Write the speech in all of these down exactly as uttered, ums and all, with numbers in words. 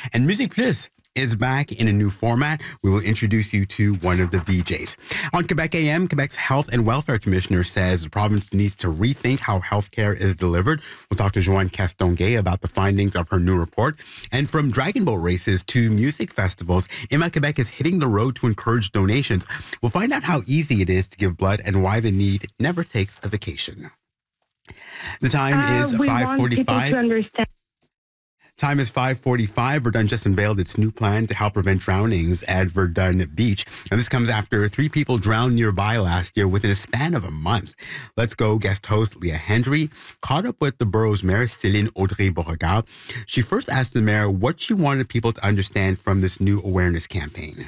And Musique Plus is back in a new format. We will introduce you to one of the V Js. On Quebec A M, Quebec's Health and Welfare Commissioner says the province needs to rethink how healthcare is delivered. We'll talk to Joanne Castonguay about the findings of her new report. And from dragon boat races to music festivals, Emma Quebec is hitting the road to encourage donations. We'll find out how easy it is to give blood and why the need never takes a vacation. The time uh, is we five forty-five. Want people to understand. Time is five forty-five. Verdun just unveiled its new plan to help prevent drownings at Verdun Beach. And this comes after three people drowned nearby last year within a span of a month. Let's Go guest host Leah Hendry caught up with the borough's mayor, Céline Audrey-Beauregard. She first asked the mayor what she wanted people to understand from this new awareness campaign.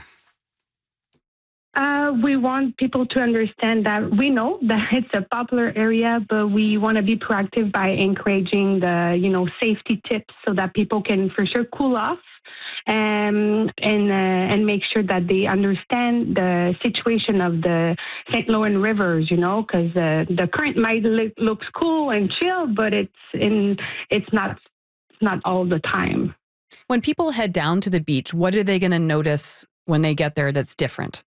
Uh, we want people to understand that we know that it's a popular area, but we want to be proactive by encouraging the, you know, safety tips so that people can for sure cool off um, and uh, and make sure that they understand the situation of the Saint Lawrence rivers, you know, because uh, the current might look looks cool and chill, but it's in it's not it's not all the time. When people head down to the beach, what are they going to notice when they get there that's different?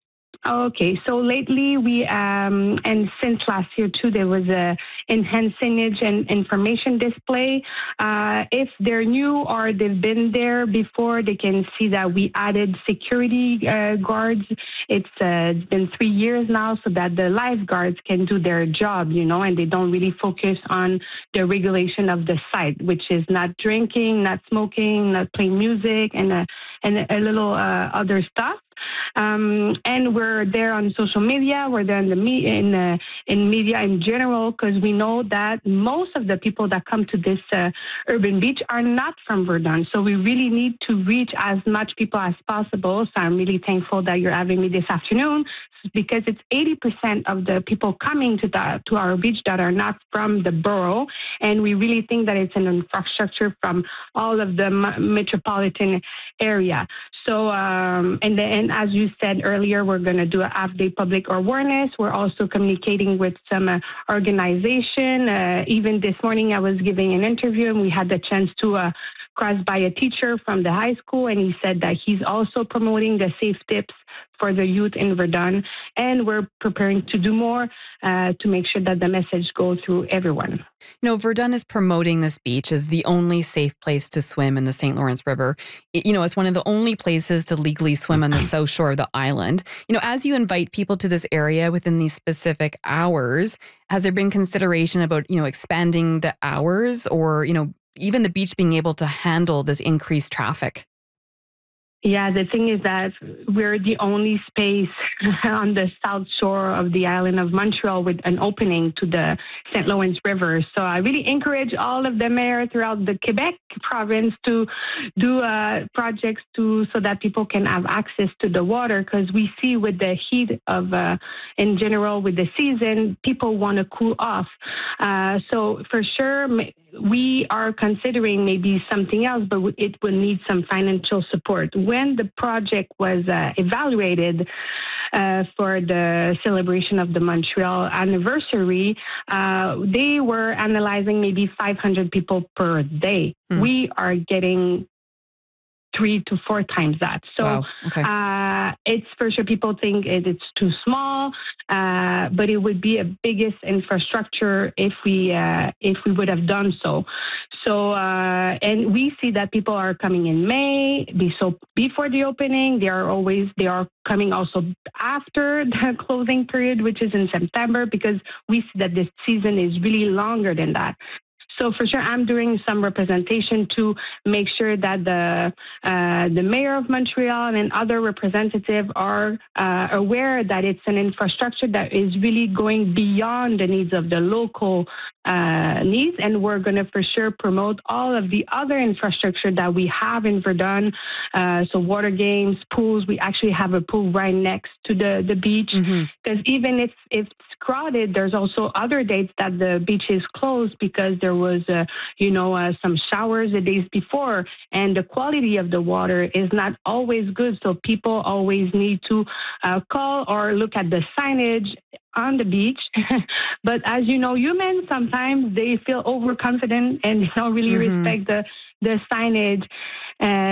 Okay, so lately we, um, and since last year too, there was a enhanced signage and information display. Uh, if they're new or they've been there before, they can see that we added security uh, guards. It's, uh, it's been three years now so that the lifeguards can do their job, you know, and they don't really focus on the regulation of the site, which is not drinking, not smoking, not playing music, and a, and a little uh, other stuff. Um, and we're there on social media. We're there in the me- in uh, in media in general because we know that most of the people that come to this uh, urban beach are not from Verdun. So we really need to reach as much people as possible. So I'm really thankful that you're having me this afternoon because it's eighty percent of the people coming to the to our beach that are not from the borough, and we really think that it's an infrastructure from all of the metropolitan area. So um, and then. And as you said earlier, we're going to do a half-day public awareness. We're also communicating with some uh, organization. Uh, even this morning, I was giving an interview, and we had the chance to uh, cross by a teacher from the high school, and he said that he's also promoting the safe tips for the youth in Verdun. And we're preparing to do more uh, to make sure that the message goes through everyone. You know, Verdun is promoting this beach as the only safe place to swim in the Saint Lawrence River. It, you know, it's one of the only places to legally swim on the south shore of the island. You know, as you invite people to this area within these specific hours, has there been consideration about, you know, expanding the hours or, you know, even the beach being able to handle this increased traffic? Yeah, the thing is that we're the only space on the south shore of the island of Montreal with an opening to the Saint Lawrence River. So I really encourage all of the mayors throughout the Quebec province to do uh, projects to so that people can have access to the water, because we see with the heat of, uh, in general, with the season, people want to cool off. Uh, so for sure, we are considering maybe something else, but it will need some financial support. When the project was uh, evaluated uh, for the celebration of the Montreal anniversary, uh, they were analyzing maybe five hundred people per day. Mm. We are getting three to four times that. So wow. Okay. uh, it's for sure people think it, it's too small, uh, but it would be a biggest infrastructure if we uh, if we would have done so. So uh, and we see that people are coming in May. They, so before the opening, they are always they are coming also after the closing period, which is in September, because we see that this season is really longer than that. So for sure, I'm doing some representation to make sure that the uh, the mayor of Montreal and other representatives are uh, aware that it's an infrastructure that is really going beyond the needs of the local uh, needs. And we're going to for sure promote all of the other infrastructure that we have in Verdun. Uh, so water games, pools. We actually have a pool right next to the, the beach. Because mm-hmm. even if, if it's crowded, there's also other dates that the beach is closed because there was was, uh, you know, uh, some showers the days before, and the quality of the water is not always good. So people always need to uh, call or look at the signage on the beach. But as you know, humans, sometimes they feel overconfident and they don't really mm-hmm. respect the, the signage. Uh,